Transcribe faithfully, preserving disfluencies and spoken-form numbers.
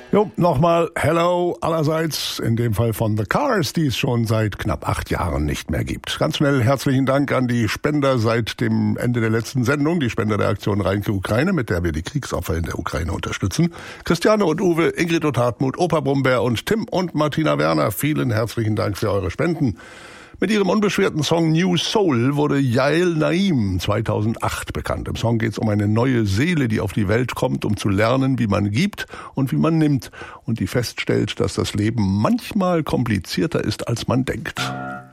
Jo, nochmal Hello allerseits, in dem Fall von The Cars, die es schon seit knapp acht Jahren nicht mehr gibt. Ganz schnell herzlichen Dank an die Spender seit dem Ende der letzten Sendung, die Spender der Aktion Reinke Ukraine, mit der wir die Kriegsopfer in der Ukraine unterstützen. Christiane und Uwe, Ingrid und Hartmut, Opa Brumberg und Tim und Martina Werner, vielen herzlichen Dank für eure Spenden. Mit ihrem unbeschwerten Song New Soul wurde Yael Naim zweitausendacht bekannt. Im Song geht es um eine neue Seele, die auf die Welt kommt, um zu lernen, wie man gibt und wie man nimmt und die feststellt, dass das Leben manchmal komplizierter ist, als man denkt.